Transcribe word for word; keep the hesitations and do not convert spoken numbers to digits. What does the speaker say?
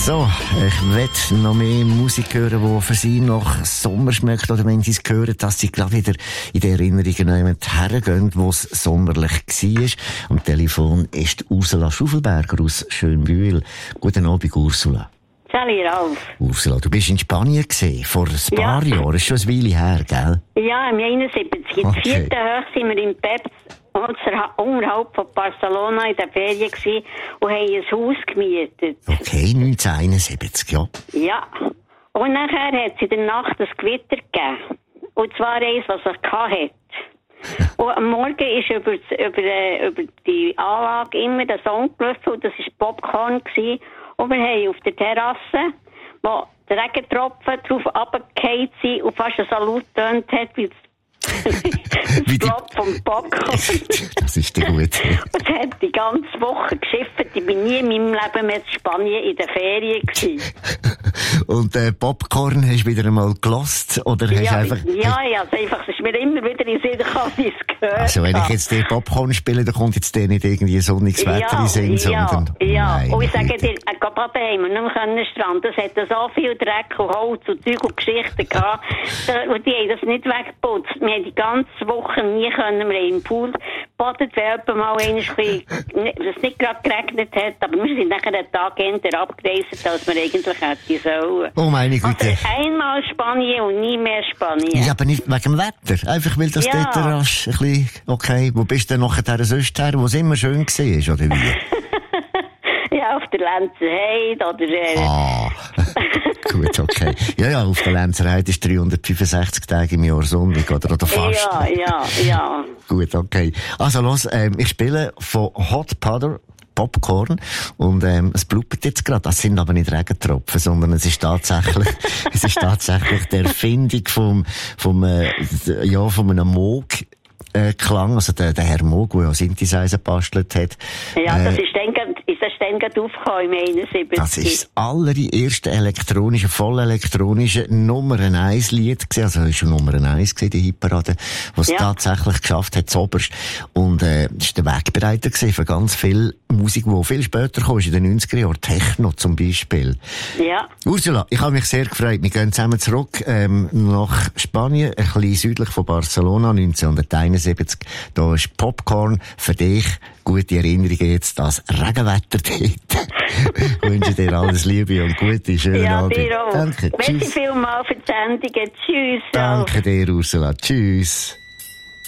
So, ich will noch mehr Musik hören, die für Sie nach Sommer schmeckt. Oder wenn Sie es hören, dass Sie gerade wieder in die Erinnerungen hergehen, wo es sommerlich war. Am Telefon ist Ursula Schuffelberger aus Schönbühl. Guten Abend, Ursula. Sali Ralf. Ursula, du bist in Spanien gesehen, vor ein paar ja. Jahren. Das ist schon ein Weile her, gell? Ja, im einundsiebzig. Im okay. vierten Hoch sind wir in Peps, unterhalb von Barcelona in der Ferien gewesen und haben ein Haus gemietet. Okay, neunzehnhunderteinundsiebzig, ja. Ja. Und nachher hat es in der Nacht ein Gewitter gegeben. Und zwar eins, was er hatte. Und am Morgen ist über, über, über die Anlage immer der Song gelaufen und das war Popcorn gewesen. Und wir haben auf der Terrasse, wo der Regentropfen drauf runtergefallen sind und fast so laut getönt hat, wie das Blatt vom Popcorn. Das ist dir gut. Und es hat die ganze Woche geschifft. Ich bin nie in meinem Leben mehr in Spanien in den Ferien gewesen. Und äh, Popcorn hast du wieder einmal gelost oder hast ja, einfach... Ja, ja, also einfach, es ist mir immer wieder in den Sinn gekommen, wie es gehört. Also wenn ich jetzt den Popcorn spiele, dann kommt jetzt der nicht irgendwie ein sonniges Wetter ja, in Sinn, ja, sondern... Ja, Nein, und ich sage dir, ich gehe daheim und nicht mehr Strand. Es hat so viel Dreck und Holz und Zeug und Geschichten gehabt. Und die haben das nicht weggeputzt. Wir haben die ganze Woche nie können, wir haben im Pool badet, weil mal einmal es nicht gerade geregnet hat, aber wir sind nachher einen Tag hinterher abgereist, als wir eigentlich hätten sollen. Oh meine Güte. Also einmal Spanien und nie mehr Spanien. Ja, aber nicht wegen dem Wetter. Einfach weil das ja. dort rasch ein bisschen, okay, wo bist du denn nachher sonst her, wo es immer schön war, oder wie? Ja, auf der Lenzerheide oder... Äh, ah, gut, okay. Ja, ja, auf der Lenzerheide ist dreihundertfünfundsechzig Tage im Jahr sonnig, oder, oder fast. Ja, ja, ja. Gut, okay. Also los, ähm, ich spiele von Hot Powder Popcorn und ähm, es blubbert jetzt gerade. Das sind aber nicht Regentropfen, sondern es ist tatsächlich, es ist tatsächlich die Erfindung vom, vom, äh, ja, von einem Moog. Äh, Klang, also der, der Herr Moog, der ja Synthesizer gebastelt hat. Ja, äh, das ist dann, ist das dann gerade aufgekommen im einundsiebzig. Das ist das allererste elektronische, voll elektronische Nummer eins Lied gewesen, also es war schon Nummer eins gewesen, die Hitparade, was es ja. tatsächlich geschafft hat, zoberst. Und, äh, das war der Wegbereiter gewesen für ganz viel Musik, die viel später kam, in den neunziger Jahren, Techno zum Beispiel. Ja. Ursula, ich habe mich sehr gefreut. Wir gehen zusammen zurück, ähm, nach Spanien, ein bisschen südlich von Barcelona, neunzehnhunderteinundsiebzig. Da ist Popcorn für dich. Gute Erinnerungen jetzt, das Regenwetter dort. Ich wünsche dir alles Liebe und Gute, schönen ja, Abend. Dir auch. Danke, Merci vielmals für die Sendung. Tschüss. Danke dir, Ursula. Tschüss.